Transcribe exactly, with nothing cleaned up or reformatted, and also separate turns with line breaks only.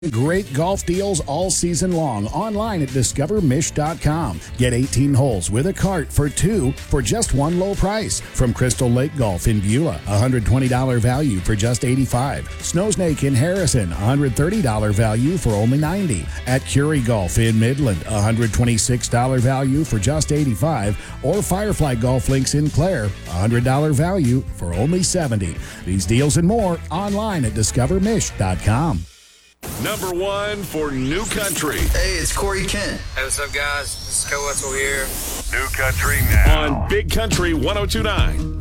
Great golf deals all season long online at discover mish dot com. Get eighteen holes with a cart for two for just one low price. From Crystal Lake Golf in Beulah, one hundred twenty dollars value for just eighty-five dollars. Snowsnake in Harrison, one hundred thirty dollars value for only ninety dollars. At Curie Golf in Midland, one hundred twenty-six dollars value for just eighty-five dollars. Or Firefly Golf Links in Clare, one hundred dollars value for only seventy dollars. These deals and more online at discover mish dot com.
Number one for New Country.
Hey, it's Corey Kent.
Hey, what's up, guys? This is Coe Wetzel here.
New Country now. On Big Country one oh two point nine.